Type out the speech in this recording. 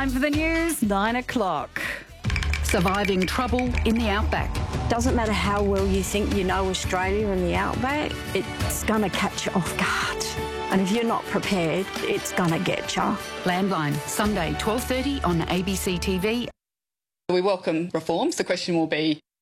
Time for the news, 9 o'clock. Surviving trouble in the outback. Doesn't matter how well you think you know Australia and the outback, it's going to catch you off guard. And if you're not prepared, it's going to get you. Landline, Sunday, 12:30 on ABC TV. We welcome reforms. The question will be,